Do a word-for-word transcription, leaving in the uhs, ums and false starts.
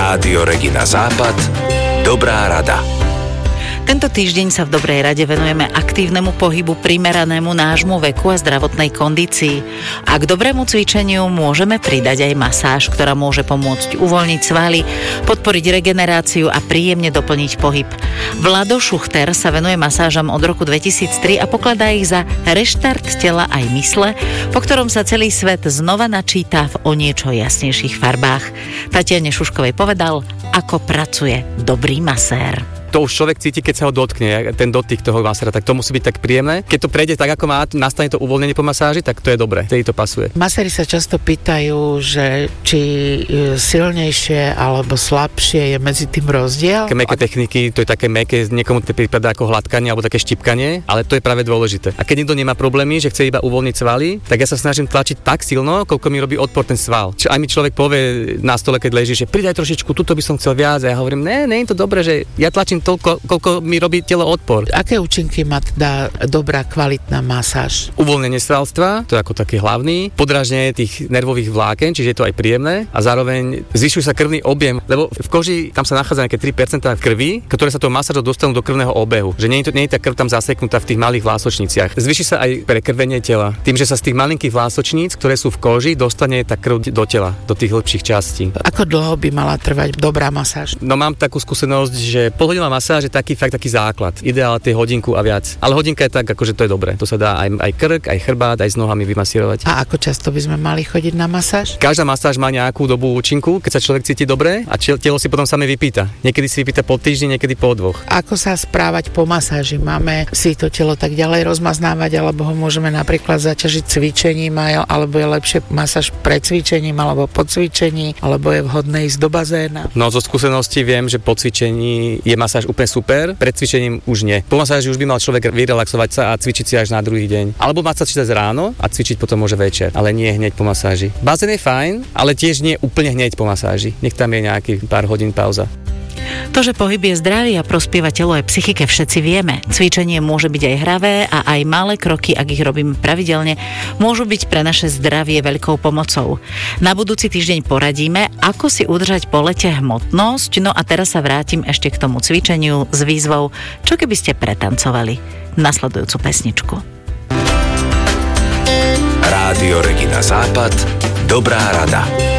Rádio Regina Západ. Dobrá rada. Tento týždeň sa v Dobrej rade venujeme aktívnemu pohybu primeranému nášmu veku a zdravotnej kondícii. A k dobrému cvičeniu môžeme pridať aj masáž, ktorá môže pomôcť uvoľniť svaly, podporiť regeneráciu a príjemne doplniť pohyb. Vlado Šuchter sa venuje masážam od roku dvetisíctri a pokladá ich za reštart tela aj mysle, po ktorom sa celý svet znova načíta v o niečo jasnejších farbách. Tatiane Šuškovej povedal, ako pracuje dobrý masér. To už človek cíti, keď sa ho dotkne, ten dotyk toho maséra, tak to musí byť tak príjemné. Keď to prejde tak, ako má, nastane to uvoľnenie po masáži, tak to je dobre, vtedy to pasuje. Maséri sa často pýtajú, že či silnejšie alebo slabšie je medzi tým rozdiel. Také mäkké techniky, to je také mäkké, niekomu to prípada ako hladkanie alebo také štipkanie, ale to je práve dôležité. A keď niekto nemá problémy, že chce iba uvoľniť svaly, tak ja sa snažím tlačiť tak silno, koľko mi robí odpor ten sval. Čiže aj mi človek povie na stole, keď leží, že pridaj trošičku, tuto by som chcel viac. A ja hovorím, ne, ne, je to dobré, že ja tlačím toľko, koľko mi robí telo odpor. Aké účinky má teda dobrá, kvalitná masáž? Uvoľnenie svalstva, to je ako taký hlavný, podráždenie tých nervových vláken, čiže je to aj príjemné a zároveň zvyšuje sa krvný objem, lebo v koži tam sa nachádza nejaké tri percentá krvi, ktoré sa tou masážou dostanú do krvného obehu. Že nie je, to, nie je tá krv tam zaseknutá v tých malých vlásočniciach. Zvýši sa aj prekrvenie tela. Tým, že sa z tých malinkých vlásočníc, ktoré sú v koži, dostane tá krv do tela, do tých hĺbších častí. Ako dlho by mala trvať dobrá masáž? No mám takú skúsenosť, že polhodinová masáž je taký fakt taký základ. Ideál je hodinku a viac. Ale hodinka je tak, akože to je dobré. To sa dá aj, aj krk, aj chrbát, aj s nohami vymasírovať. A ako často by sme mali chodiť na masáž? Každá masáž má nejakú dobu účinku, keď sa človek cíti dobre a telo si potom same vypýta. Niekedy si vypýta po týždni, niekedy po dvoch. Ako sa správať po masáži? Máme si to telo tak ďalej rozmaznávať, alebo ho môžeme napríklad zaťažiť cvičením, alebo je lepšie masáž pred cvičením alebo po cvičení, alebo je vhodné ísť do bazéna? No zo skúsenosti viem, že po cvičení je masáž úplne super, pred cvičením už nie. Po masáži už by mal človek vyrelaxovať sa a cvičiť si až na druhý deň. Alebo mať sa čítať ráno a cvičiť potom môže večer, ale nie hneď po masáži. Bazén je fajn, ale tiež nie úplne hneď po masáži. Nech tam je nejaký pár hodín pauza. To, že pohyb je zdravý a prospieva telo aj psychike, všetci vieme. Cvičenie môže byť aj hravé a aj malé kroky, ak ich robíme pravidelne, môžu byť pre naše zdravie veľkou pomocou. Na budúci týždeň poradíme, ako si udržať po lete hmotnosť, no a teraz sa vrátim ešte k tomu cvičeniu s výzvou, čo keby ste pretancovali nasledujúcu pesničku. Rádio Regina Západ. Dobrá rada.